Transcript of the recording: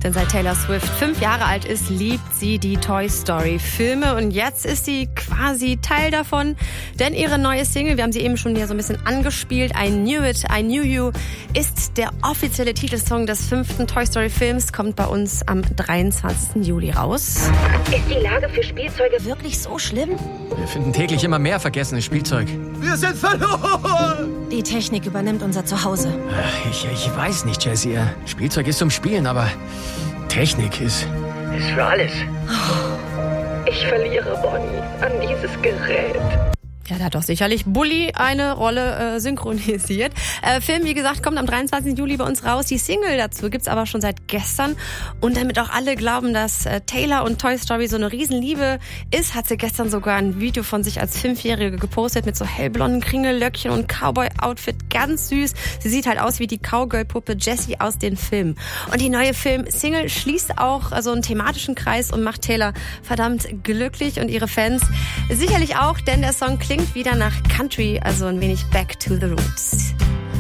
Denn seit Taylor Swift 5 Jahre alt ist, liebt sie die Toy Story Filme. Und jetzt ist sie quasi Teil davon. Denn ihre neue Single, wir haben sie eben schon hier so ein bisschen angespielt, I Knew It, I Knew You, ist der offizielle Titelsong des 5. Toy Story Films, kommt bei uns am 23. Juli raus. Ist die Lage für Spielzeuge wirklich so schlimm? Wir finden täglich immer mehr vergessenes Spielzeug. Wir sind verloren! Die Technik übernimmt unser Zuhause. Ich weiß nicht, Jessie. Spielzeug ist zum Spielen, aber Technik ist für alles. Ich verliere Bonnie an dieses Gerät. Ja, da hat doch sicherlich Bully eine Rolle synchronisiert. Film, wie gesagt, kommt am 23. Juli bei uns raus. Die Single dazu gibt's aber schon seit gestern. Und damit auch alle glauben, dass Taylor und Toy Story so eine Riesenliebe ist, hat sie gestern sogar ein Video von sich als 5-Jährige gepostet mit so hellblonden Kringellöckchen und Cowboy-Outfit. Ganz süß. Sie sieht halt aus wie die Cowgirl-Puppe Jessie aus den Filmen. Und die neue Film-Single schließt auch so einen thematischen Kreis und macht Taylor verdammt glücklich und ihre Fans sicherlich auch, denn der Song klingt wieder nach Country, also ein wenig Back to the Roots.